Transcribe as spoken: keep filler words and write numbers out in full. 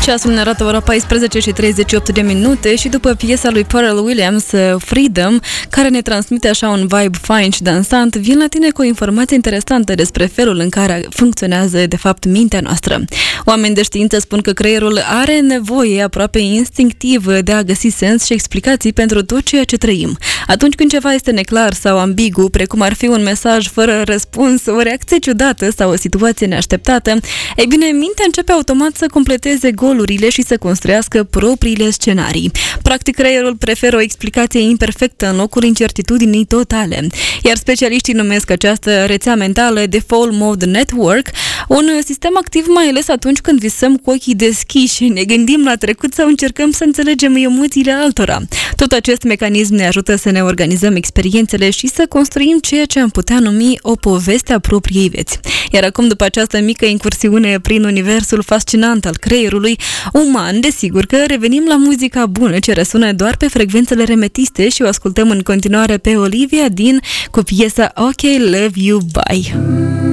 Ceasul ne arată ora paisprezece și treizeci și opt de minute și după piesa lui Pharrell Williams, Freedom, care ne transmite așa un vibe fain și dansant, vin la tine cu o informație interesantă despre felul în care funcționează de fapt mintea noastră. Oameni de știință spun că creierul are nevoie aproape instinctiv de a găsi sens și explicații pentru tot ceea ce trăim. Atunci când ceva este neclar sau ambigu, precum ar fi un mesaj fără răspuns, o reacție ciudată sau o situație neașteptată, ei bine, mintea începe automat să completeze golurile și să construiască propriile scenarii. Practic, creierul preferă o explicație imperfectă în locul incertitudinii totale. Iar specialiștii numesc această rețea mentală Default Mode Network, un sistem activ mai ales atunci când visăm cu ochii deschiși, ne gândim la trecut sau încercăm să înțelegem emoțiile altora. Tot acest mecanism ne ajută să ne organizăm experiențele și să construim ceea ce am putea numi o poveste a propriei vieți. Iar acum, după această mică incursiune prin universul fascinant al creierului uman, desigur că revenim la muzica bună ce răsună doar pe frecvențele remetiste și o ascultăm în continuare pe Olivia Dean cu piesa OK, Love You, Bye.